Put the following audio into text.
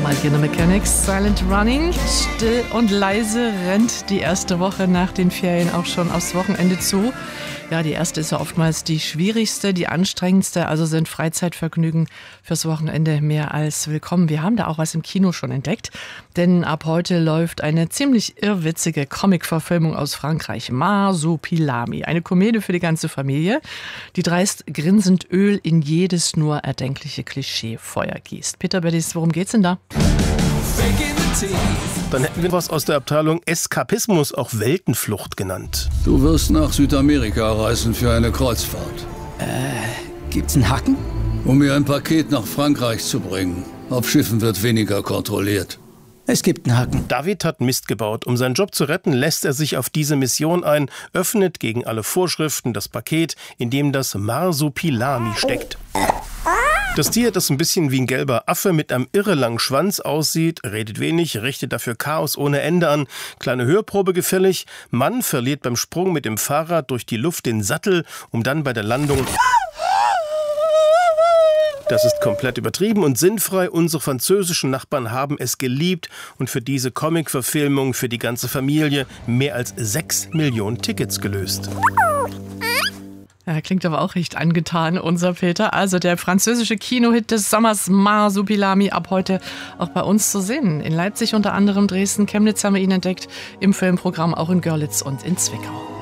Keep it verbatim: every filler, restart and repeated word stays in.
Mike in the Mechanics, Silent Running. Still und leise rennt die erste Woche nach den Ferien auch schon aufs Wochenende zu. Ja, die erste ist ja oftmals die schwierigste, die anstrengendste. Also sind Freizeitvergnügen fürs Wochenende mehr als willkommen. Wir haben da auch was im Kino schon entdeckt. Denn ab heute läuft eine ziemlich irrwitzige Comic-Verfilmung aus Frankreich. Marsupilami. Eine Komödie für die ganze Familie, die dreist grinsend Öl in jedes nur erdenkliche Klischee-Feuer gießt. Peter Beddies, worum geht's denn da? Dann hätten wir was aus der Abteilung Eskapismus, auch Weltenflucht genannt. Du wirst nach Südamerika reisen für eine Kreuzfahrt. Äh, gibt's einen Haken? Um mir ein Paket nach Frankreich zu bringen. Auf Schiffen wird weniger kontrolliert. Es gibt einen Haken. David hat Mist gebaut. Um seinen Job zu retten, lässt er sich auf diese Mission ein, öffnet gegen alle Vorschriften das Paket, in dem das Marsupilami steckt. Das Tier, das ein bisschen wie ein gelber Affe mit einem irrelangen Schwanz aussieht, redet wenig, richtet dafür Chaos ohne Ende an. Kleine Hörprobe gefällig. Mann verliert beim Sprung mit dem Fahrrad durch die Luft den Sattel, um dann bei der Landung... Das ist komplett übertrieben und sinnfrei. Unsere französischen Nachbarn haben es geliebt und für diese Comic-Verfilmung für die ganze Familie mehr als sechs Millionen Tickets gelöst. Ja, klingt aber auch recht angetan, unser Peter. Also der französische Kinohit des Sommers Marsupilami ab heute auch bei uns zu sehen. In Leipzig unter anderem, Dresden, Chemnitz haben wir ihn entdeckt, im Filmprogramm auch in Görlitz und in Zwickau.